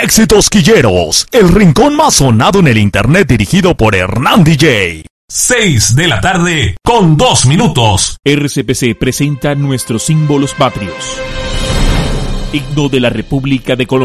Éxitos Quilleros, el rincón más sonado en el internet dirigido por Hernán DJ. 6 de la tarde con 2 minutos. RCPC presenta nuestros símbolos patrios. Himno de la República de Colombia.